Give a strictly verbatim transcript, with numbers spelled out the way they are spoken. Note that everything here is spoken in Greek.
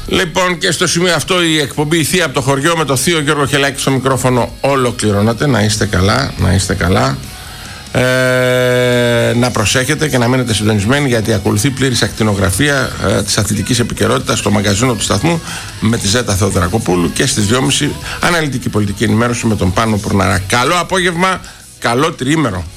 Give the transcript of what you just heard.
Λοιπόν, και στο σημείο αυτό η εκπομπή η Θεία από το χωριό με το θείο Γιώργο Χελάκη στο μικρόφωνο ολοκληρώνεται. Να είστε καλά, να είστε καλά. Ε, να προσέχετε και να μείνετε συντονισμένοι, γιατί ακολουθεί πλήρης ακτινογραφία ε, της αθλητικής επικαιρότητας στο μαγκαζίνο του σταθμού με τη Ζέτα Θεοδωρακοπούλου, και στις δυόμιση αναλυτική πολιτική ενημέρωση με τον Πάνο Πουρναρά. Καλό απόγευμα, καλό τριήμερο.